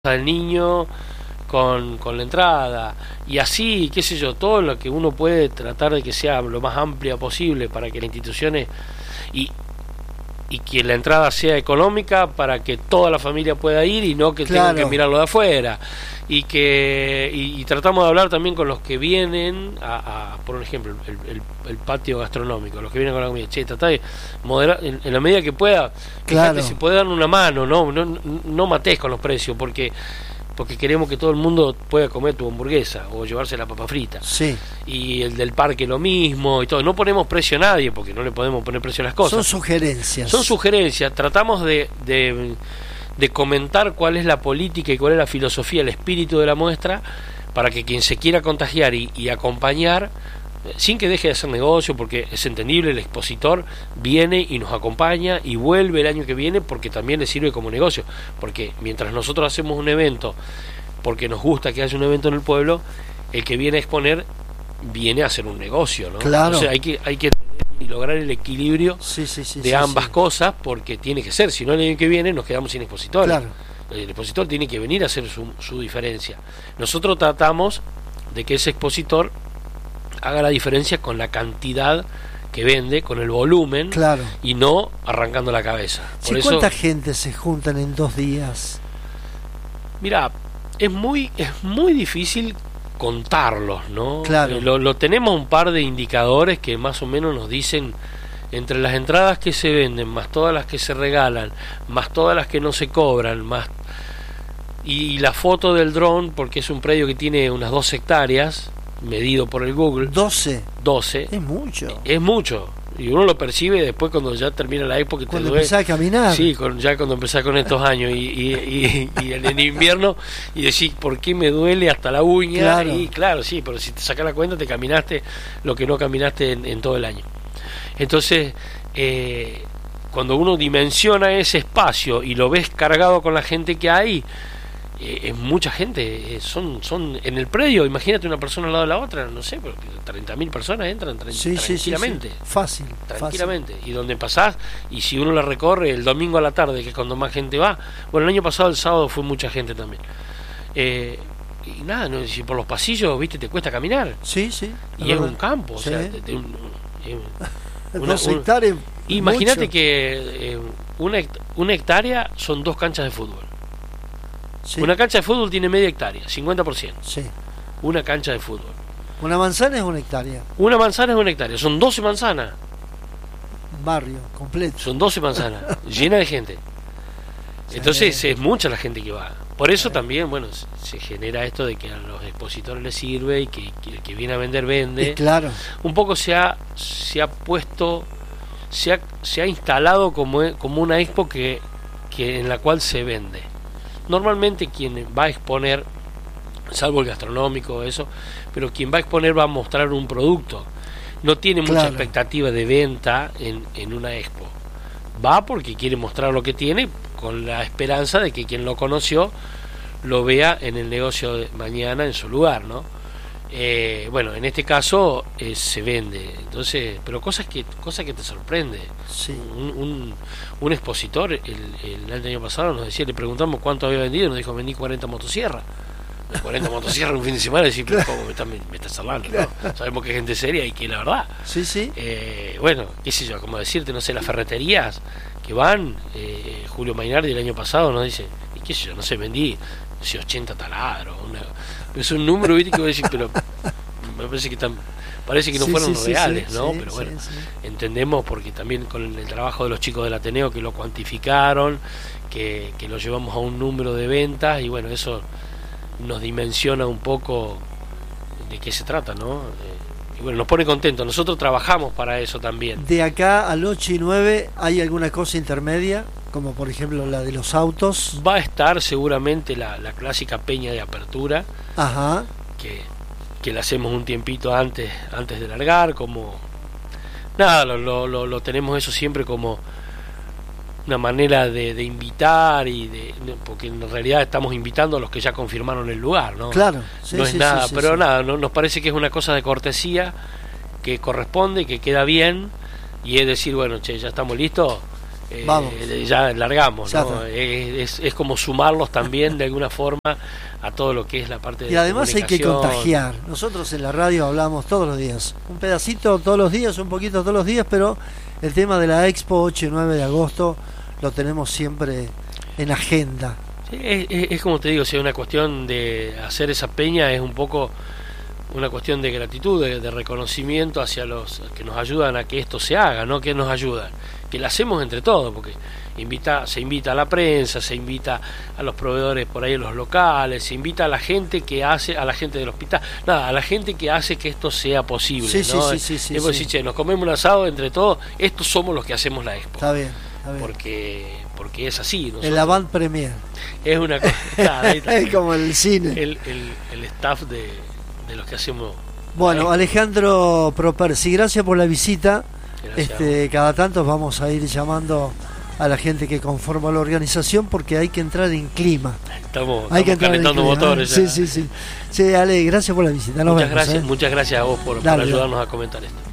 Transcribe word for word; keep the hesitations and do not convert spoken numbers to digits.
del niño con, con la entrada y así, qué sé yo, todo lo que uno puede tratar de que sea lo más amplia posible para que las instituciones y, y que la entrada sea económica para que toda la familia pueda ir y no que Claro. tengan que mirarlo de afuera y que y, y tratamos de hablar también con los que vienen a, a por ejemplo el, el, el patio gastronómico, los que vienen con la comida, che, tratá de moderar en, en la medida que pueda, Claro. fíjate si puede dar una mano, no no no matés con los precios porque porque queremos que todo el mundo pueda comer tu hamburguesa o llevarse la papa frita. Sí. Y el del parque lo mismo y todo. No ponemos precio a nadie porque no le podemos poner precio a las cosas. Son sugerencias. Son sugerencias. Tratamos de, de, de comentar cuál es la política y cuál es la filosofía, el espíritu de la muestra, para que quien se quiera contagiar y, y acompañar, sin que deje de hacer negocio, porque es entendible, el expositor viene y nos acompaña y vuelve el año que viene porque también le sirve como negocio, porque mientras nosotros hacemos un evento porque nos gusta que haya un evento en el pueblo, el que viene a exponer viene a hacer un negocio, ¿no? Claro. O sea, hay que hay que y lograr el equilibrio sí, sí, sí, de sí, ambas sí. cosas, porque tiene que ser, si no el año que viene nos quedamos sin expositores. Claro. El expositor tiene que venir a hacer su, su diferencia. Nosotros tratamos de que ese expositor haga la diferencia con la cantidad que vende, con el volumen, Claro. y no arrancando la cabeza. Por Sí, eso, ¿cuánta gente se juntan en dos días? mira, es muy es muy difícil contarlos, ¿no? Claro. Eh, Lo, lo tenemos un par de indicadores que más o menos nos dicen entre las entradas que se venden, más todas las que se regalan, más todas las que no se cobran, más y la foto del dron, porque es un predio que tiene unas dos hectáreas, medido por el Google, doce. doce, Es mucho. es mucho. Y uno lo percibe después cuando ya termina la expo que te Cuando duele. empezás a caminar. Sí, con, ya cuando empezás con estos años y, y, y, y en el invierno y decís, ¿por qué me duele hasta la uña? Claro. Y claro, sí, pero si te sacas la cuenta te caminaste lo que no caminaste en, en todo el año. Entonces, eh, cuando uno dimensiona ese espacio y lo ves cargado con la gente que hay, eh, es mucha gente, eh, son son en el predio, imagínate una persona al lado de la otra, no sé, pero treinta mil personas entran tra- Sí, sí, sí, tranquilamente. sí. Fácil. Tranquilamente, y donde pasás, y si uno la recorre el domingo a la tarde, que es cuando más gente va, bueno, el año pasado el sábado fue mucha gente también, eh, y nada, no, si por los pasillos, viste, te cuesta caminar, Fácil. Sí, sí. y es verdad. un campo, o Sí. sea, de- de un- eh, una- Dos un- hectáreas. imagínate mucho. que eh, una, hect- una hectárea son dos canchas de fútbol, Sí. una cancha de fútbol tiene media hectárea, cincuenta por ciento, Sí. una cancha de fútbol, Una manzana es una hectárea. una manzana es una hectárea, son doce manzanas, Barrio completo. son doce manzanas, llena de gente. Entonces Sí. es mucha la gente que va. Por eso también, bueno, se- se genera esto de que a los expositores les sirve y que, que el que viene a vender vende. Y claro. Un poco se ha, se ha puesto, se ha, se ha instalado como, e- como una expo que, que en la cual se vende. Normalmente quien va a exponer, salvo el gastronómico, eso, pero quien va a exponer va a mostrar un producto. No tiene mucha Claro. expectativa de venta en, en una expo. Va porque quiere mostrar lo que tiene con la esperanza de que quien lo conoció lo vea en el negocio de mañana en su lugar, ¿no? Eh, bueno, en este caso eh, se vende, entonces, pero cosas que cosas que te sorprende. Sí. Un, un, un expositor el, el año pasado nos decía, le preguntamos cuánto había vendido, nos dijo, vendí cuarenta motosierras. cuarenta motosierras en un fin de semana, y decís, pero ¿cómo me estás, me, me estás hablando? ¿No? Sabemos que es gente seria y que la verdad, Sí, sí. eh, bueno, qué sé yo, como decirte, no sé, las ferreterías que van, eh, Julio Mainardi el año pasado nos dice, y qué sé yo, no sé, vendí, no sé, ochenta taladros, una, es un número, viste, que vos decís, pero me parece que tan, parece que no Sí, fueron sí, sí, reales, sí, ¿no? sí, Pero bueno, sí, sí. entendemos porque también con el trabajo de los chicos del Ateneo que lo cuantificaron, que, que lo llevamos a un número de ventas y bueno, eso nos dimensiona un poco de qué se trata, ¿no? Eh, y bueno, nos pone contentos. Nosotros trabajamos para eso también. De acá al ocho y nueve, ¿hay alguna cosa intermedia? Como por ejemplo la de los autos. Va a estar seguramente la, la clásica peña de apertura, Ajá. que, que la hacemos un tiempito antes, antes de largar, como nada, lo, lo, lo, lo tenemos eso siempre como una manera de, de invitar y de, porque en realidad estamos invitando a los que ya confirmaron el lugar, ¿no? Claro. Sí, no es sí, nada, sí, sí, pero sí. nada, no, nos parece que es una cosa de cortesía que corresponde, que queda bien, y es decir, bueno, che, ya estamos listos, eh, Vamos. ya largamos, Ya ¿no? es, es, es como sumarlos también de alguna forma a todo lo que es la parte de y además hay que comunicación. contagiar. Nosotros en la radio hablamos todos los días, un pedacito todos los días, un poquito todos los días, pero el tema de la Expo ocho y nueve de agosto lo tenemos siempre en agenda. Sí, es, es, es como te digo, si es una cuestión de hacer esa peña, es un poco una cuestión de gratitud, de, de reconocimiento hacia los que nos ayudan a que esto se haga, no que nos ayudan, que lo hacemos entre todos, porque invita, se invita a la prensa, se invita a los proveedores por ahí en los locales, se invita a la gente que hace, a la gente del hospital, nada, a la gente que hace que esto sea posible, Sí, ¿no? sí, sí, sí, sí, es sí. decir, che, nos comemos un asado entre todos, estos somos los que hacemos la expo. Está bien, está bien. Porque, porque es así. Nosotros, El avant premier. es una cosa, claro, ahí está. Es como el cine. el, el, el staff de, de los que hacemos. Bueno, Alejandro Propersi, gracias por la visita. Gracias. Este, cada tanto vamos a ir llamando a la gente que conforma la organización porque hay que entrar en clima. Estamos, Hay que estamos entrar en calentando clima. motores. Sí, Ya. sí, sí. Sí, Ale, gracias por la visita. Nos Muchas vemos, gracias, ¿eh? muchas gracias a vos por, por Dale, ayudarnos a comentar esto.